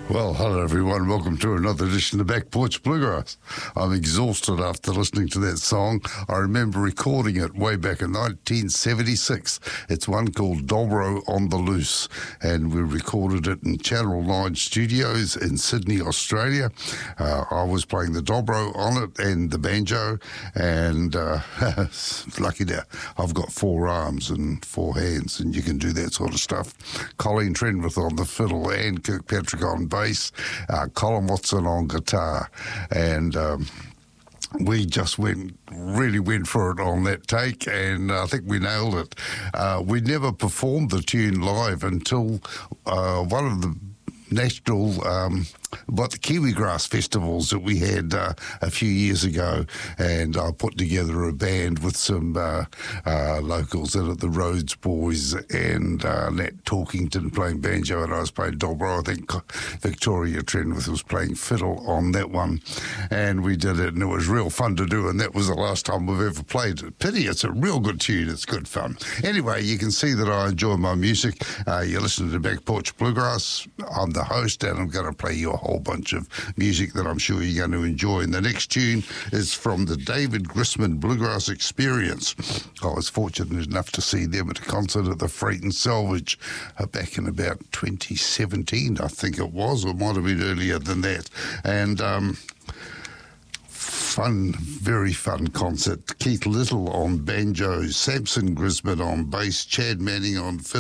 Well, hello everyone. Welcome to another edition of Back Porch Bluegrass. I'm exhausted after listening to that song. I remember recording it way back in 1976. It's one called Dobro on the Loose, and we recorded it in Channel 9 Studios in Sydney, Australia. I was playing the dobro on it and the banjo, and lucky that I've got 4 arms and 4 hands, and you can do that sort of stuff. Colleen Trenwith on the fiddle and Kirkpatrick on bass, Colin Watson on guitar, and we just really went for it on that take, and I think we nailed it. We never performed the tune live until one of the national the Kiwi Grass festivals that we had a few years ago, and I put together a band with some locals in it, the Rhodes Boys and Nat Talkington playing banjo, and I was playing dobro. I think Victoria Trenwith was playing fiddle on that one, and we did it, and it was real fun to do, and that was the last time we've ever played it. Pity, it's a real good tune. It's good fun. Anyway, you can see that I enjoy my music. You're listening to Back Porch Bluegrass. I'm the host, and I'm going to play you a whole bunch of music that I'm sure you're going to enjoy. And the next tune is from the David Grisman Bluegrass Experience. I was fortunate enough to see them at a concert at the Freight and Salvage back in about 2017, I think it was, or it might have been earlier than that. And very fun concert. Keith Little on banjo, Samson Grisman on bass, Chad Manning on fiddle,